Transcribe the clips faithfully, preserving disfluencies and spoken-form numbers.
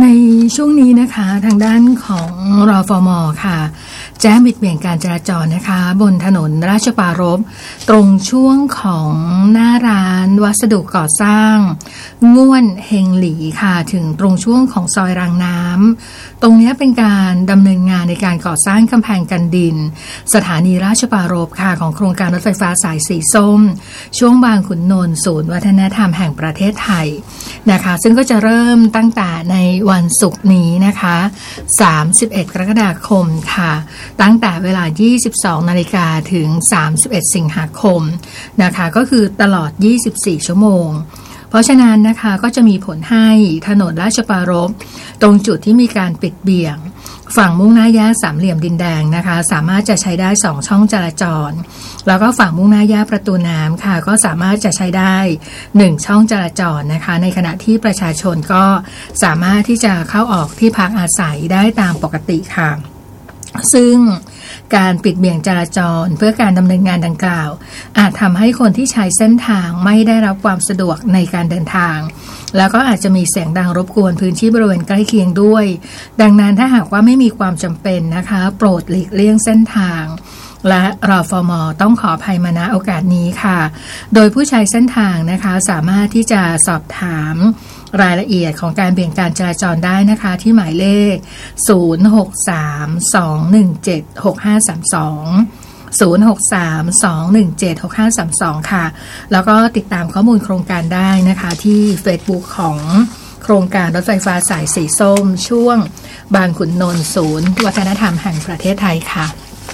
ในช่วงนี้นะคะทางด้านของรฟม.ค่ะแจ้งบิดเบี่ยงการจราจรนะคะบนถนนราชปรารภตรงช่วงของหน้าร้านวัสดุก่อสร้างง่วนเฮงหลีค่ะถึงตรงช่วงของซอยรางน้ำตรงนี้เป็นการดำเนินงานในการก่อสร้างกำแพงกันดินสถานีราชปรารภค่ะของโครงการรถไฟฟ้าสายสีส้มช่วงบางขุนนนท์ศูนย์วัฒนธรรมแห่งประเทศไทยนะคะซึ่งก็จะเริ่มตั้งแต่ในวันศุกร์นี้นะคะสามสิบเอ็ดกรกฎาคมค่ะตั้งแต่เวลา ยี่สิบสองนาฬิกา นถึง สามสิบเอ็ด สิงหาคมนะคะก็คือตลอด ยี่สิบสี่ ชั่วโมงเพราะฉะนั้นนะคะก็จะมีผลให้ถนนราชปรารภตรงจุดที่มีการปิดเบี่ยงฝั่งมุ่งหน้าแยกสามเหลี่ยมดินแดงนะคะสามารถจะใช้ได้สองช่องจราจรแล้วก็ฝั่งมุ่งหน้าแยกประตูน้ำค่ะก็สามารถจะใช้ได้หนึ่งช่องจราจรนะคะในขณะที่ประชาชนก็สามารถที่จะเข้าออกที่พักอาศัยได้ตามปกติค่ะซึ่งการปิดเบี่ยงจราจรเพื่อการดำเนินงานดังกล่าวอาจทำให้คนที่ใช้เส้นทางไม่ได้รับความสะดวกในการเดินทางแล้วก็อาจจะมีเสียงดังรบกวนพื้นที่บริเวณใกล้เคียงด้วยดังนั้นถ้าหากว่าไม่มีความจำเป็นนะคะโปรดหลีกเลี่ยงเส้นทางและรฟม.ต้องขออภัยมาณโอกาสนี้ค่ะโดยผู้ใช้เส้นทางนะคะสามารถที่จะสอบถามรายละเอียดของการเบี่ยงการจราจรได้นะคะที่หมายเลขศูนย์ หก สาม สอง หนึ่ง เจ็ด หก ห้า สาม สอง ศูนย์ หก สาม สอง หนึ่ง เจ็ด หก ห้า สาม สองค่ะแล้วก็ติดตามข้อมูลโครงการได้นะคะที่ Facebook ของโครงการรถไฟฟ้าสายสีส้มช่วงบางขุนนนท์ศูนย์วัฒนธรรมแห่งประเทศไทยค่ะ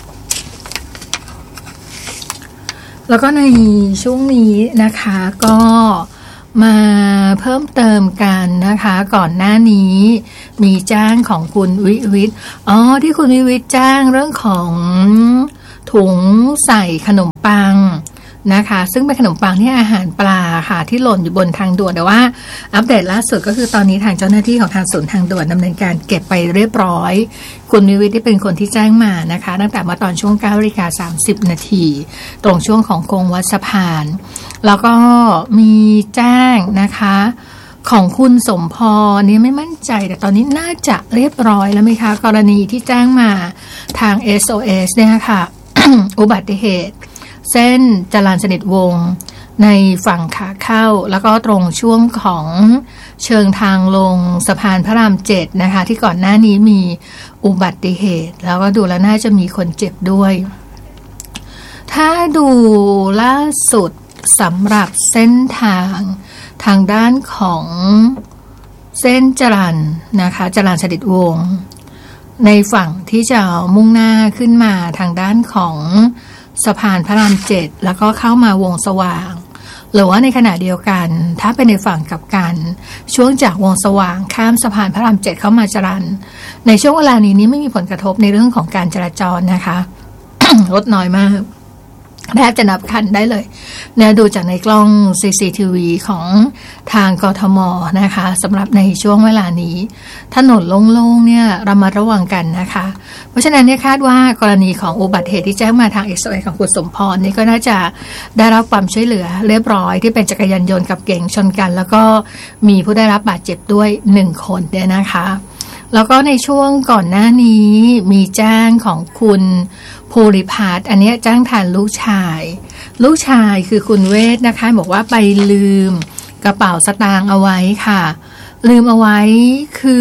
แล้วก็ในช่วงนี้นะคะก็มาเพิ่มเติมกันนะคะก่อนหน้านี้มีจ้างของคุณวิวิทย์อ๋อที่คุณวิวิทย์จ้างเรื่องของถุงใส่ขนมปังนะคะซึ่งเป็นขนมปังที่อาหารปลาค่ะที่หล่นอยู่บนทางด่วนแต่ว่าอัปเดตล่าสุดก็คือตอนนี้ทางเจ้าหน้าที่ของทางศูนย์ทางด่วนดำเนินการเก็บไปเรียบร้อยคุณวิวิทย์ที่เป็นคนที่แจ้งมานะคะตั้งแต่เมื่อตอนช่วง เก้านาฬิกาสามสิบนาทีตรงช่วงของโค้งวัดสะพานแล้วก็มีแจ้งนะคะของคุณสมพรนี่ไม่มั่นใจแต่ตอนนี้น่าจะเรียบร้อยแล้วไหมคะกรณีที่แจ้งมาทาง เอส โอ เอส เนี่ยค่ะ อุบัติเหตุเส้นจรัญสนิทวงศ์ในฝั่งขาเข้าแล้วก็ตรงช่วงของเชิงทางลงสะพานพระรามเจ็ดนะคะที่ก่อนหน้านี้มีอุบัติเหตุแล้วก็ดูแล้วน่าจะมีคนเจ็บด้วยถ้าดูล่าสุดสำหรับเส้นทางทางด้านของเส้นจรัญนะคะจรัญสนิทวงศ์ในฝั่งที่จะมุ่งหน้าขึ้นมาทางด้านของสะพานพระรามเจ็ดแล้วก็เข้ามาวงสว่างหรือว่าในขณะเดียวกันถ้าเป็นในฝั่งกลับกันช่วงจากวงสว่างข้ามสะพานพระรามเจ็ดเข้ามาจรัญในช่วงเวลานี้นี้ไม่มีผลกระทบในเรื่องของการจราจรนะคะ รถน้อยมากแทบจะนับคันได้เลยเนี่ยดูจากในกล้อง ซี ซี ที วี ของทางกทม.นะคะสำหรับในช่วงเวลานี้ถนนโล่งๆเนี่ยระมัดระวังกันนะคะเพราะฉะนั้นเนี่ยคาดว่ากรณีของอุบัติเหตุที่แจ้งมาทาง เอส โอ เอส ของคุณสมพรนี่ก็น่าจะได้รับความช่วยเหลือเรียบร้อยที่เป็นจักรยานยนต์กับเก๋งชนกันแล้วก็มีผู้ได้รับบาดเจ็บด้วยหนึ่งคนเนี่ยนะคะแล้วก็ในช่วงก่อนหน้านี้มีแจ้งของคุณภูริพัฒน์อันนี้จ้างทานลูกชายลูกชายคือคุณเวทนะคะบอกว่าไปลืมกระเป๋าสตางค์เอาไว้ค่ะลืมเอาไว้คื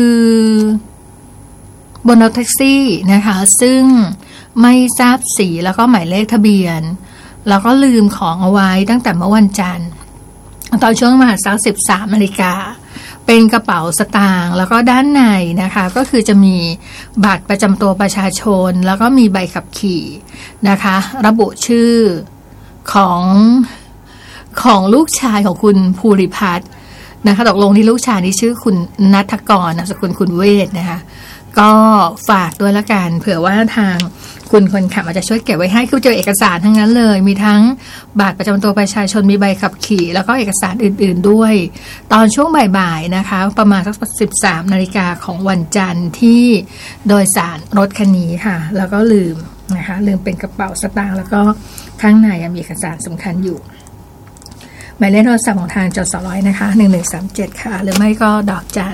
อบนรถแท็กซี่นะคะซึ่งไม่ทราบสีแล้วก็หมายเลขทะเบียนแล้วก็ลืมของเอาไว้ตั้งแต่เมื่อวันจันทร์ตอนช่วงประมาณสักสิบสามนาฬิกาเป็นกระเป๋าสตางค์แล้วก็ด้านในนะคะก็คือจะมีบัตรประจำตัวประชาชนแล้วก็มีใบขับขี่นะคะระบุชื่อของของลูกชายของคุณภูริพัฒน์นะคะตกลงที่ลูกชายนี่ชื่อคุณณัฐกรนามสกุลคุณเวทนะคะก็ฝากด้วยละกันเผื่อว่าทางคุณคนขับอาจจะช่วยเก็บไว้ให้คือเจอเอกสารทั้งนั้นเลยมีทั้งบัตรประจำตัวประชาชนมีใบขับขี่แล้วก็เอกสารอื่นๆด้วยตอนช่วงบ่ายๆนะคะประมาณสักสิบสามนาฬิกาของวันจันทร์ที่โดยสารรถคันนี้ค่ะแล้วก็ลืมนะคะลืมเป็นกระเป๋าสตางค์แล้วก็ข้างในมีเอกสารสำคัญอยู่หมายเลขโทรศัพท์ของทางจสร้อยนะคะหนึ่งหนึ่งสามเจ็ดค่ะหรือไม่ก็ดอกจัน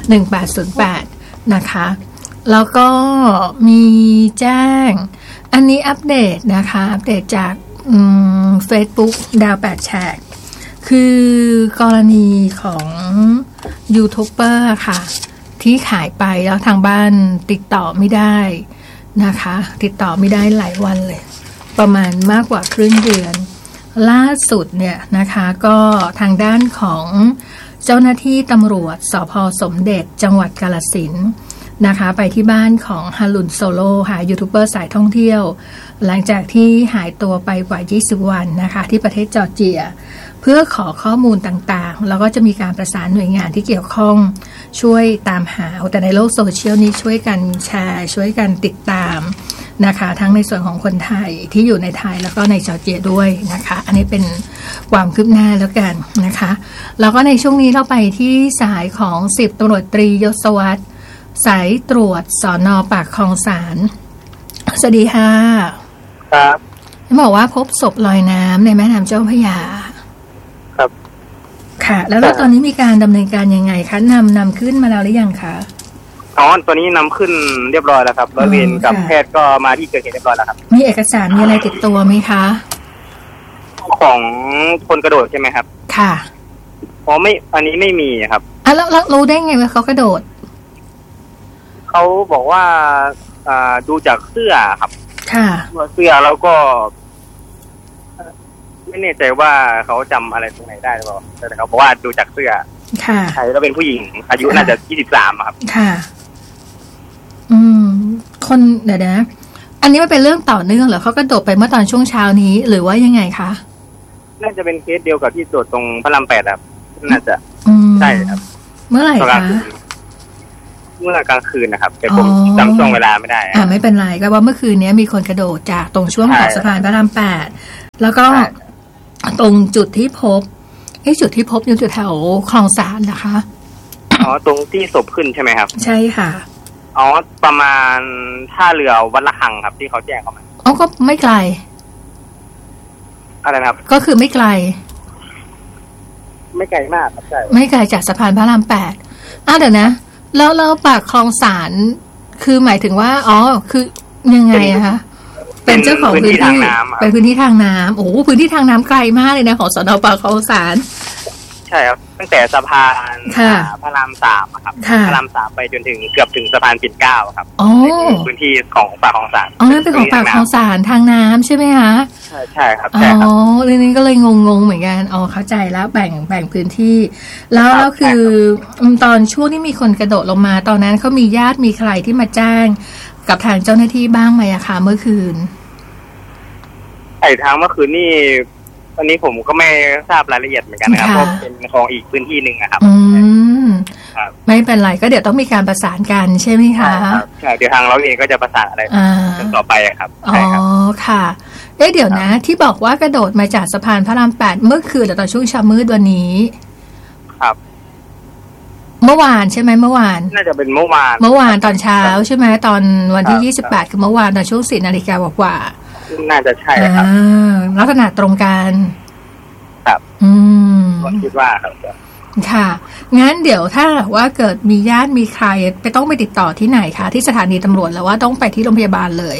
หนึ่งแปดศูนย์แปดนะคะแล้วก็มีแจ้งอันนี้อัปเดตนะคะอัปเดตจากเฟซบุ๊กดาวแปดแฉกคือกรณีของยูทูบเบอร์ค่ะที่ขายไปแล้วทางบ้านติดต่อไม่ได้นะคะติดต่อไม่ได้หลายวันเลยประมาณมากกว่าครึ่งเดือนล่าสุดเนี่ยนะคะก็ทางด้านของเจ้าหน้าที่ตำรวจสภ.สมเด็จจังหวัดกาฬสินธุ์นะคะไปที่บ้านของฮารุนโซโลค่ะยูทูบเบอร์สายท่องเที่ยวหลังจากที่หายตัวไปกว่ายี่สิบวันนะคะที่ประเทศจอร์เจียเพื่อขอข้อมูลต่างๆแล้วก็จะมีการประสานหน่วยงานที่เกี่ยวข้องช่วยตามหาแต่ในโลกโซเชียลนี้ช่วยกันแชร์ช่วยกันติดตามนะคะทั้งในส่วนของคนไทยที่อยู่ในไทยแล้วก็ในจอร์เจียด้วยนะคะอันนี้เป็นความคืบหน้าแล้วกันนะคะแล้วก็ในช่วงนี้เราไปที่สายของสิบตำรวจตรียศวรรษสายตรวจสน.ปากคลองสานสวัสดีค่ะครับบอกว่าพบศพลอยน้ำในแม่น้ำเจ้าพระยาครับค่ะแล้วแล้วตอนนี้มีการดำเนินการยังไงคะนำนำขึ้นมาแล้วหรือยังคะอ๋อตอนนี้นำขึ้นเรียบร้อยแล้วครับร้อยเวรกับแพทย์ก็มาที่เกิดเหตุเรียบร้อยแล้วครับมีเอกสารมีอะไรติดตัวไหมคะของคนกระโดดใช่ไหมครับค่ะอ๋อไม่อันนี้ไม่มีครับอ่ะแล้วแล้วรู้ได้ไงว่าเขากระโดดเขาบอกว่าอ่าดูจากเสื้อครับค่ะเสื้อแล้วก็ไม่แน่ใจว่าเขาจำอะไรตรงไหนได้หรือเปล่าแต่เขาบอกว่าดูจากเสื้อค่ะใช่แล้วเป็นผู้หญิงอายุน่าจะยี่สิบสามครับค่ะอืมคนเดี๋ยวนะอันนี้มันเป็นเรื่องต่อเนื่องเหรอเขากระโดดไปเมื่อตอนช่วงเช้านี้หรือว่ายังไงคะน่าจะเป็นเคสเดียวกับที่โดดตรงพระรามแปดครับน่าจะใช่ครับเมื่อไหร่คะเมื่อกลางคืนนะครับแต่ผมจำช่วงเวลาไม่ได้อ่าไม่เป็นไรก็ว่าเมื่อคืนนี้มีคนกระโดดจากตรงช่วงของสะพานพระรามแปดแล้วก็ตรงจุดที่พบไอ้จุดที่พบอยู่จุดแถวคลองสานนะคะอ๋อตรงที่ศพขึ้นใช่ไหมครับใช่ค่ะอ๋อประมาณท่าเรือวัดละหังครับที่เขาแจ้งเข้ามาอ๋อก็ไม่ไกลอะไรครับก็คือไม่ไกลไม่ไกลมากครับใช่ไม่ไกลจากสะพานพระรามแปดอ้าวเดี๋ยวนะแล้วเราปากคลองสานคือหมายถึงว่าอ๋อคือยังไงอะคะเป็นเจ้าของพื้นที่เป็นพื้นที่ทางน้ำโอ้พื้นที่ทางน้ำไกลมากเลยนะของสน.ปากคลองสานใช่ครับตั้งแต่สะพานพระรามสามครับพระรามสามไปจนถึงเกือบถึงสะพานปิ่นเกล้าครับอ๋อพื้นที่ของปากคลองสานอ๋อนั่นเป็นของปากคลองสานทางน้ำใช่ไหมคะใช่ใช่ครับอ๋อเรื่องนี้ก็เลยงงๆเหมือนกันอ๋อเข้าใจแล้วแบ่งแบ่งพื้นที่แล้วแล้วคือตอนช่วงที่มีคนกระโดดลงมาตอนนั้นเขามีญาติมีใครที่มาแจ้งกับทางเจ้าหน้าที่บ้างไหมอะคะเมื่อคืนไอ้ทางเมื่อคืนนี่วันนี้ผมก็ไม่ทราบรายละเอียดเหมือนกันนะครับเพราะเป็นของอีกพื้นที่หนึ่งนะครับอืมไม่เป็นไรก็เดี๋ยวต้องมีการประสานกันใช่ไหมคะใช่เดี๋ยวทางเราเองก็จะประสานอะไรกันต่อไปครับอ๋อค่ะเอ๊ะเดี๋ยวนะที่บอกว่ากระโดดมาจากสะพานพระรามแปดเมื่อคืนหรือตอนช่วงเช้ามืดวันนี้ครับเมื่อวานใช่ไหมเมื่อวานน่าจะเป็นเมื่อวานเมื่อวานตอนเช้าใช่ไหมตอนวันที่ยี่สิบแปดคือเมื่อวานตอนช่วงสี่นาฬิกากว่าน่าจะใช่ครับลักษณะตรงกันครับอืมคิดว่าครับค่ะงั้นเดี๋ยวถ้าว่าเกิดมีญาติมีใครไปต้องไปติดต่อที่ไหนคะที่สถานีตำรวจแล้วว่าต้องไปที่โรงพยาบาลเลย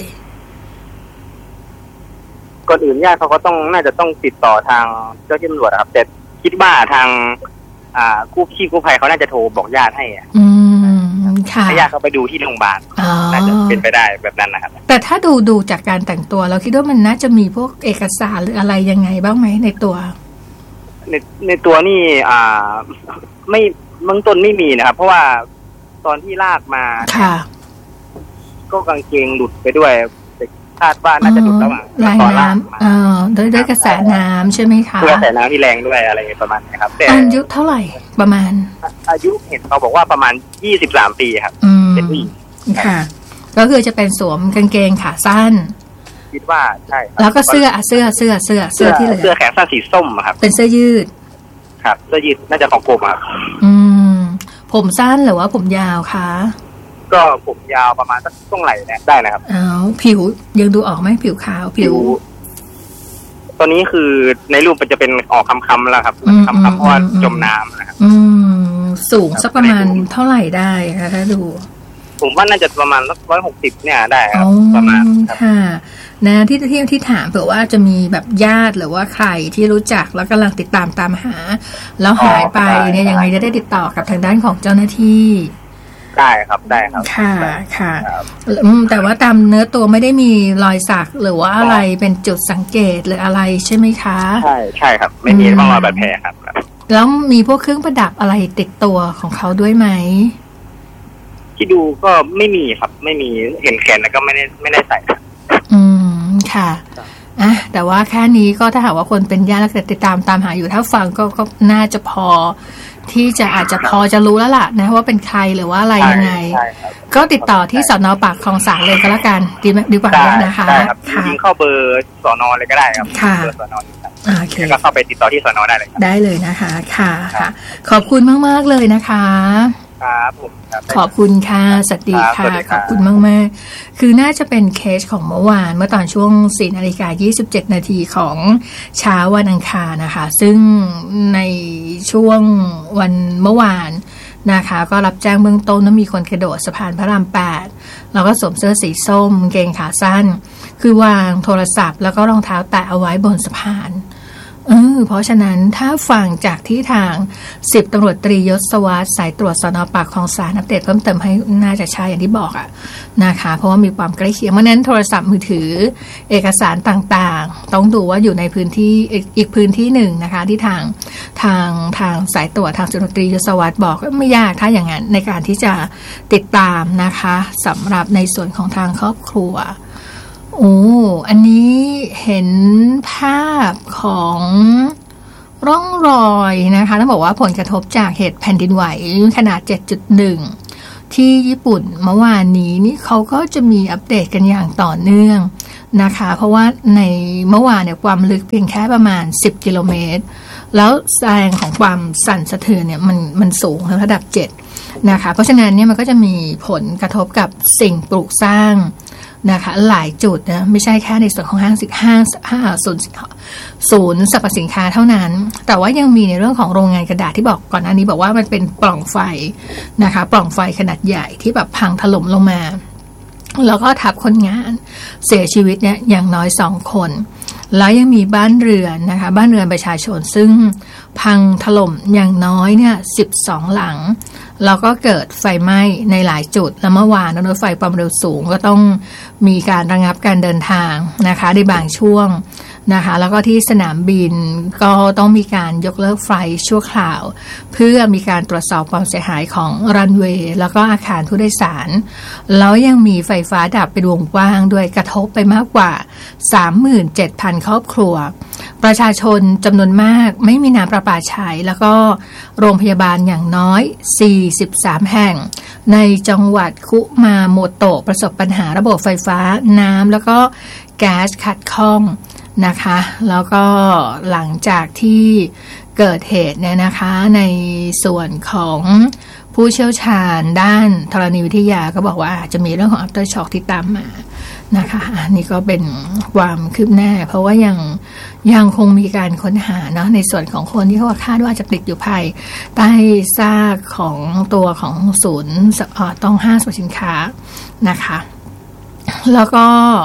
ก่อนอื่นญาติเขาก็ต้องน่าจะต้องติดต่อทางเจ้าหน้าที่ตำรวจครับแต่คิดว่าทางอ่ากู้ชีพกู้ภัยเขาน่าจะโทรบอกญาติให้อ่ะอืมค่ะให้ญาติเขาไปดูที่โรงพยาบาลน่าจะเป็นไปได้แบบนั้นนะครับแต่ถ้าดูดูจากการแต่งตัวเราคิดว่ามันน่าจะมีพวกเอกสารหรืออะไรยังไงบ้างไหมในตัวในในตัวนี่อ่าไม่เบื้องต้นไม่มีนะครับเพราะว่าตอนที่ลากมาค่ะก็กางเกงหลุดไปด้วยคาดว่าน่าจะหลุดระหว่างตอนลากเอ่อด้วยด้วยกระแสน้ำใช่ไหมคะกระแสน้ำที่แรงด้วยอะไรประมาณนี้ครับอายุเท่าไหร่ประมาณอายุเห็นเขาบอกว่าประมาณยี่สิบสามปีครับเป็นผู้หญิงค่ะก็คือจะเป็นสวมกางเกงขาสั้นคิดว่าใช่แล้วก็เสื้อเสื้อเสื้อเสื้อเสื้อที่เหลือเสื้อแขนสั้นสีส้มครับเป็นเสื้อยืดครับเสื้อยืดน่าจะของกรมครับอืมผมสั้นหรือว่าผมยาวคะก็ผมยาวประมาณสักช่วงไหล่เนี่ยได้นะครับอ๋อผิวยังดูออกไหมผิวขาวผิวตอนนี้คือในรูปมันจะเป็นออกคำๆแล้วครับคำๆเพราะว่าจมน้ำนะครับอืมสูงสักประมาณเท่าไหร่ได้คะถ้าดูผมว่าน่าจะประมาณร้อยหกสิบเนี่ยได้ครับประมาณค่ะนะที่ที่ที่ถามเผื่อว่าจะมีแบบญาติหรือว่าใครที่รู้จักแล้วกำลังติดตามตามหาแล้วหายไปเนี่ยยังไงจะได้ติดต่อกับทางด้านของเจ้าหน้าที่ได้ครับได้ครับค่ะค่ะแต่ว่าตามเนื้อตัวไม่ได้มีรอยสักหรือว่าอะไรเป็นจุดสังเกตหรืออะไรใช่ไหมคะใช่ใช่ครับไม่มีร่องรอยบาดแผลครับแล้วมีพวกเครื่องประดับอะไรติดตัวของเขาด้วยไหมที่ดูก็ไม่มีครับไม่มีเห็นแขนแล้วก็ไม่ได้ไม่ได้ใส่อืมค่ะอ่ะแต่ว่าแค่นี้ก็ถ้าหากว่าคนเป็นญาติแล้วติดตามตามหาอยู่ถ้าฟังก็ก็น่าจะพอที่จะอาจจะพอจะรู้แล้วล่ะนะว่าเป็นใครหรือว่าอะไรยังไงก็ติดต่อที่สน.ปากคลองสานเลยก็แล้วกันดีดีกว่านะคะได้ครับยิงเข้าเบอร์สน.เลยก็ได้ครับค่ะเบอร์สน.โอเคก็เข้าไปติดต่อที่สน.ได้เลยได้เลยนะคะค่ะค่ะขอบคุณมากๆเลยนะคะครับผมขอบคุณค่ะสวัสดีค่ะขอบคุณมากๆคือน่าจะเป็นเคสของเมื่อวานเมื่อตอนช่วง สี่นาฬิกายี่สิบเจ็ดนาทีของเช้าวันอังคารนะคะซึ่งในช่วงวันเมื่อวานนะคะก็รับแจ้งเบื้องต้นว่ามีคนกระโดดสะพานพระรามแปดแล้วก็สวมเสื้อสีส้มเกงขาสั้นคือวางโทรศัพท์แล้วก็รองเท้าแตะเอาไว้บนสะพานเออเพราะฉะนั้นถ้าฟังจากที่ทางสิบตำรวจตรียศวัฒน์สายตรวจสน.ปากคลองสานอัปเดตเพิ่มเติมให้น่าจะใช่อย่างที่บอกอะนะคะเพราะว่ามีความใกล้เคียงเพราะนั้นโทรศัพท์มือถือเอกสารต่างๆต้องดูว่าอยู่ในพื้นที่อีกพื้นที่หนึ่งนะคะที่ทางทางทางสายตรวจทางสิบตำรวจตรียศวัฒน์บอกไม่ยากถ้าอย่างนั้นในการที่จะติดตามนะคะสำหรับในส่วนของทางครอบครัวโอ้อันนี้เห็นภาพของร่องรอยนะคะต้องบอกว่าผลกระทบจากเหตุแผ่นดินไหวขนาด เจ็ดจุดหนึ่ง ที่ญี่ปุ่นเมื่อวานนี้นี่เขาก็จะมีอัปเดตกันอย่างต่อเนื่องนะคะเพราะว่าในเมื่อวานเนี่ยความลึกเพียงแค่ประมาณสิบกิโลเมตรแล้วแรงของความสั่นสะเทือนเนี่ยมันมันสูงระดับเจ็ดนะคะเพราะฉะนั้นเนี่ยมันก็จะมีผลกระทบกับสิ่งปลูกสร้างนะคะหลายจุดนะไม่ใช่แค่ในส่วนของห้างสิบห้าห้าศูนย์ศูนย์สรรพสินค้าเท่านั้นแต่ว่ายังมีในเรื่องของโรงงานกระดาษที่บอกก่อนหน้านี้บอกว่ามันเป็นปล่องไฟนะคะปล่องไฟขนาดใหญ่ที่แบบพังถล่มลงมาแล้วก็ทับคนงานเสียชีวิตเนี่ยอย่างน้อยสองคนแล้วยังมีบ้านเรือนนะคะบ้านเรือนประชาชนซึ่งพังถล่มอย่างน้อยเนี่ยสิบสองหลังแล้วก็เกิดไฟไหม้ในหลายจุดและเมื่อวานรถไฟความเร็วสูงก็ต้องมีการระงับการเดินทางนะคะในบางช่วงนะคะแล้วก็ที่สนามบินก็ต้องมีการยกเลิกไฟชั่วคราวเพื่อมีการตรวจสอบความเสียหายของรันเวย์แล้วก็อาคารผู้โดยสารแล้วยังมีไฟฟ้าดับเป็นวงกว้างด้วยกระทบไปมากกว่า สามหมื่นเจ็ดพัน ครอบครัวประชาชนจำนวนมากไม่มีน้ำประปาใช้แล้วก็โรงพยาบาลอย่างน้อยสี่สิบสามแห่งในจังหวัดคุมาโมโตะประสบปัญหาระบบไฟฟ้าน้ำแล้วก็แก๊สขัดข้องนะคะแล้วก็หลังจากที่เกิดเหตุเนี่ยนะคะในส่วนของผู้เชี่ยวชาญด้านธรณีวิทยาก็บอกว่าจะมีเรื่องของ after shock ที่ตามมานะคะอันนี้ก็เป็นความคืบหน้าเพราะว่ายังยังคงมีการค้นหาเนาะในส่วนของคนที่เขาคาดว่าจะติดอยู่ภายใต้ซากของตัวของศูนย์ต้องห้างสรรพสินค้านะคะแล้วก็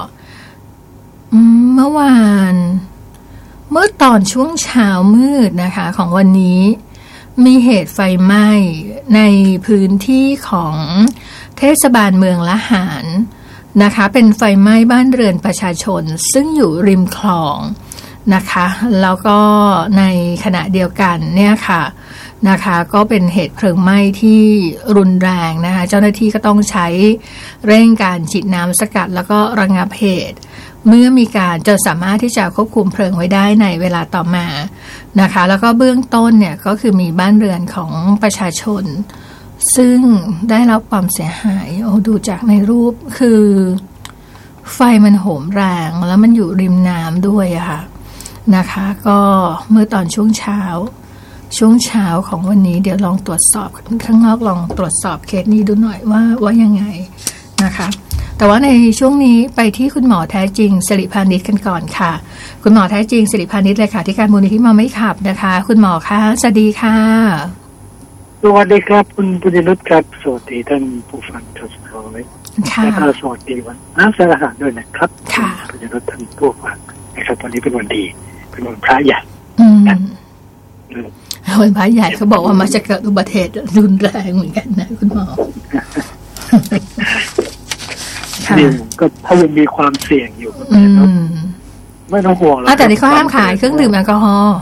เมื่อวานเมื่อตอนช่วงเช้ามืดนะคะของวันนี้มีเหตุไฟไหม้ในพื้นที่ของเทศบาลเมืองละหารนะคะเป็นไฟไหม้บ้านเรือนประชาชนซึ่งอยู่ริมคลองนะคะแล้วก็ในขณะเดียวกันเนี่ยค่ะนะคะก็เป็นเหตุเพลิงไหม้ที่รุนแรงนะคะเจ้าหน้าที่ก็ต้องใช้เร่งการฉีดน้ำสกัดแล้วก็ระงับเหตุเมื่อมีการจนสามารถที่จะควบคุมเพลิงไว้ได้ในเวลาต่อมานะคะแล้วก็เบื้องต้นเนี่ยก็คือมีบ้านเรือนของประชาชนซึ่งได้รับความเสียหายโอ้ดูจากในรูปคือไฟมันโหมแรงแล้วมันอยู่ริมน้ำด้วยอะค่ะนะคะก็เมื่อตอนช่วงเช้าช่วงเช้าของวันนี้เดี๋ยวลองตรวจสอบข้างนอกลองตรวจสอบเคสนี้ดูหน่อยว่าว่ายังไงนะคะแต่ว่าในช่วงนี้ไปที่คุณหมอแท้จริงสิริพานิชกันก่อนค่ะคุณหมอแท้จริงสิริพานิชเลยค่ะที่การมูลนิธิเมาไม่ขับนะคะคุณหมอคะสวัสดีค่ะสวัสดีครับคุณปุญญนุชครับสวัสดีท่านผู้ฟังทุกท่านและก็สวัสดีวันน้ำสารหะด้วยนะครับปุญญนุชท่านผู้ฟังนะครับวันนี้เป็นวันดีเป็นวันพระใหญ่วันพระใหญ่เขาบอกว่ามาจะเกิดอุบัติเหตุรุนแรงเหมือนกันนะคุณหมอนี่ก็ถ้ายังมีความเสี่ยงอยู่ไม่ต้องห่วงแล้วแต่ที่เขาห้ามขายเครื่องดื่มแอลกอฮอล์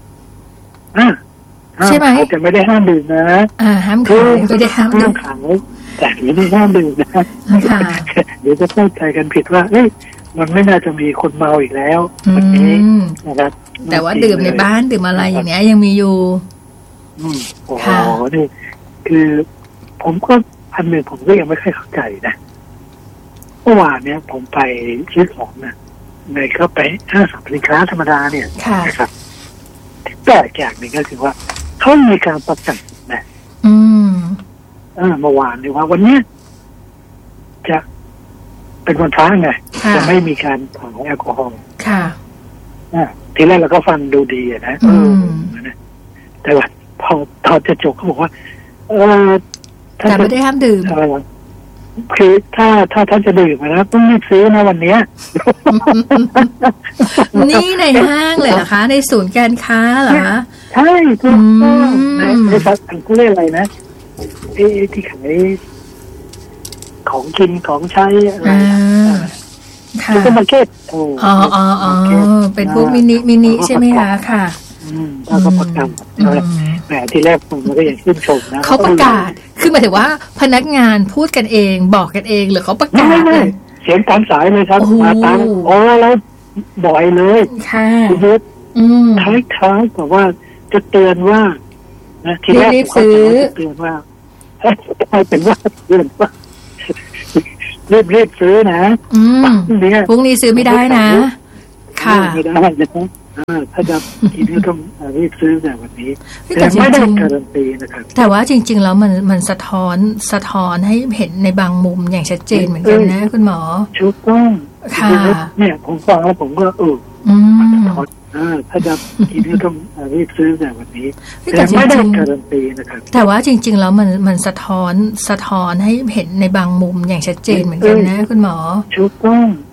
ใช่ไหมแต่ไม่ได้ห้ามดื่มนะอ่าห้ามขายไม่ได้ห้ามดื่มขายแต่ไม่ได้ห้ามดื่มนะเดี๋ยวจะเข้าใจกันผิดว่าเอ้ยมันไม่น่าจะมีคนเมาอีกแล้วแบบนี้นะครับแต่ว่าดื่มในบ้านดื่มอะไรอย่างเนี้ยยังมีอยู่อืมโอ้โหนี่คือผมก็อันหนึ่งผมก็ยังไม่ค่อยเข้าใจนะเมื่อวานเนี้ยผมไปซื้อของนะในเข้าไปห้างสรรพสินค้าธรรมดาเนี่ยนะครับที่แปลกอย่างหนึ่งก็คือว่าเขามีการประกาศนะอืมเออเมื่อวานเนี่ยว่าวันเนี้ยจะเป็นวันพระไงจะไม่มีการขายแอลกอฮอล์ค่ะอ่าทีแรกเราก็ฟังดูดีนะเออแต่ว่าพอตอนจะจบเขาบอกว่าเออแต่ไม่ได้ห้ามดื่มคือถ้าถ้าท่านจะดื่มนะต้องรีบซื้อนะวันนี้นี่ในห้างเลยเหรอคะในศูนย์การค้าเหรอใช่ถูกต้องในในสัตว์เขาเรียกอะไรนะเอ๊ที่ขายของกินของใช้อะไรค่ะซูเปอร์มาร์เก็ตอ๋ออ๋ออ๋อเป็นพวกมินิมินิใช่ไหมคะค่ะอืมแล้วก็ประกาศแหมทีแรกผมก็ยังชื่นชมนะเขาประกาศคือหมายถึงว่าพนักงานพูดกันเองบอกกันเองหรือเขาประกาศเลยเสียงตามสายเลยครับมาตามโอ้แล้วบ่อยเลยค่ะคุณยุทธคล้ายๆกับว่าจะเตือนว่านะทีแรกผมจะเตือนว่าให้เป็นว่าเตือนว่ารีบรีบซื้อนะพรุ่งนี้ซื้อไม่ได้นะค่ะไม่ได้นะครับถ้าจะทีนี้ต้องรีบซื้อแต่วันนี้แต่ไม่ได้การันตีนะครับแต่ว่าจริงๆแล้วมันมันสะท้อนสะท้อนให้เห็นในบางมุมอย่างชัดเจนเหมือนกันนะคุณหมอถูกต้องค่ะเนี่ยผมฟังแล้วผมก็เออมันสะท้อนถ้าจะทีนี้ต้องรีบซื้อแต่วันนี้แต่ไม่ได้การันตีนะครับแต่ว่าจริงๆแล้วมันมันสะท้อนสะท้อนให้เห็นในบางมุมอย่างชัดเจนเหมือนกันนะคุณหมอถูกต้อง